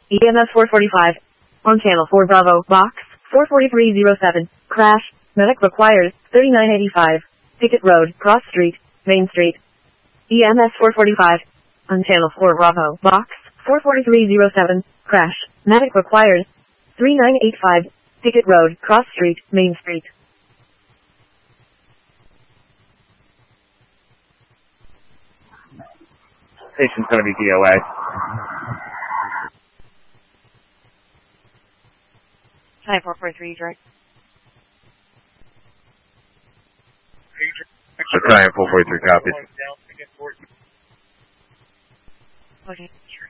EMS 445. On channel 4 Bravo, box 44307. Crash. Medic required, 3985. Ticket Road, Cross Street, Main Street. EMS 445. On channel 4 Bravo, box 44307. Crash. Medic required, 3985. Ticket Road, Cross Street, Main Street. Station's going to be DOA. Time 443, direct. Battalion 443 copies. Okay.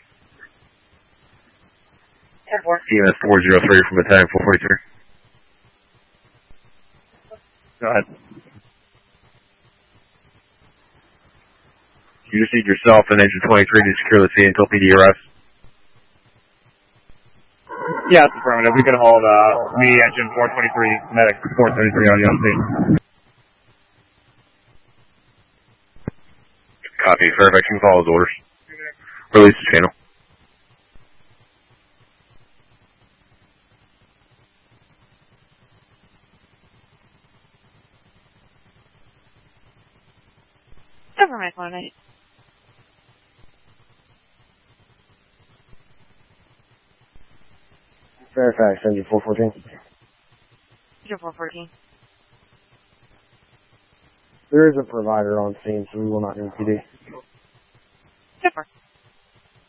EMS 403 from Battalion 443. Go ahead. You just need yourself and Engine 23 to secure the scene until PD arrives. Yeah, it's affirmative. We can hold me, Engine 423, Medic 433 on the scene. Copy. Fairfax, you can follow his orders. Release the channel. Government coordinate. Fairfax, Engine 414. Engine 414. There is a provider on scene, so we will not need PD. Super.